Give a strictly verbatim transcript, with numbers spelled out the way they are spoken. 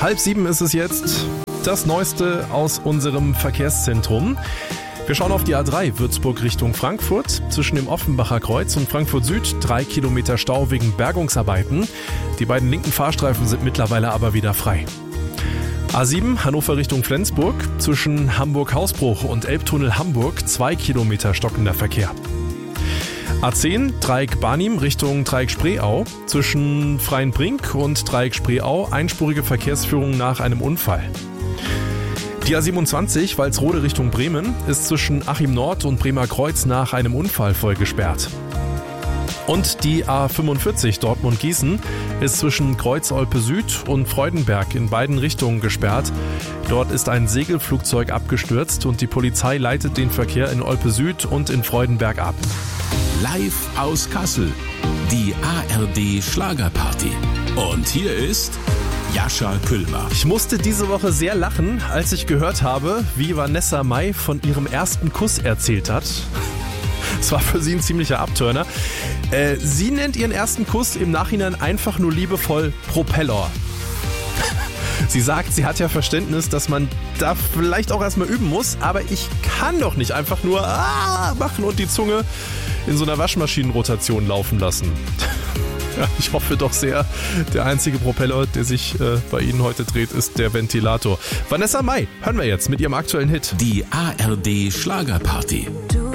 Halb sieben ist es jetzt. Das Neueste aus unserem Verkehrszentrum. Wir schauen auf die A drei Würzburg Richtung Frankfurt. Zwischen dem Offenbacher Kreuz und Frankfurt Süd drei Kilometer Stau wegen Bergungsarbeiten. Die beiden linken Fahrstreifen sind mittlerweile aber wieder frei. A sieben Hannover Richtung Flensburg. Zwischen Hamburg-Hausbruch und Elbtunnel Hamburg zwei Kilometer stockender Verkehr. A zehn Dreieck Barnim Richtung Dreieck Spreeau. Zwischen Freienbrink und Dreieck Spreeau einspurige Verkehrsführung nach einem Unfall. Die A siebenundzwanzig Walsrode Richtung Bremen ist zwischen Achim Nord und Bremer Kreuz nach einem Unfall voll gesperrt. Und die A fünfundvierzig Dortmund-Gießen ist zwischen Kreuz-Olpe Süd und Freudenberg in beiden Richtungen gesperrt. Dort ist ein Segelflugzeug abgestürzt und die Polizei leitet den Verkehr in Olpe Süd und in Freudenberg ab. Live aus Kassel, die A R D Schlagerparty. Und hier ist Jascha Küllmer. Ich musste diese Woche sehr lachen, als ich gehört habe, wie Vanessa Mai von ihrem ersten Kuss erzählt hat. Es war für sie ein ziemlicher Abturner. Äh, sie nennt ihren ersten Kuss im Nachhinein einfach nur liebevoll Propeller. Sie sagt, sie hat ja Verständnis, dass man da vielleicht auch erstmal üben muss, aber ich kann doch nicht einfach nur ah machen und die Zunge in so einer Waschmaschinenrotation laufen lassen. Ja, ich hoffe doch sehr, der einzige Propeller, der sich äh, bei Ihnen heute dreht, ist der Ventilator. Vanessa Mai hören wir jetzt mit ihrem aktuellen Hit. Die A R D Schlagerparty. Du